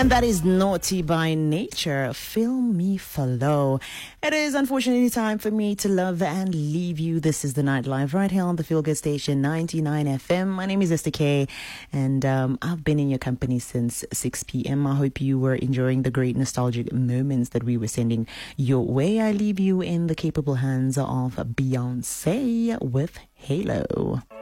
And that is Naughty by Nature. Feel Me Follow. It is unfortunately time for me to love and leave you. This is the Nightlife right here on the Feel Good Station 99 FM. My name is Esther K, and I've been in your company since 6 p.m. I hope you were enjoying the great nostalgic moments that we were sending your way. I leave you in the capable hands of Beyonce with Halo.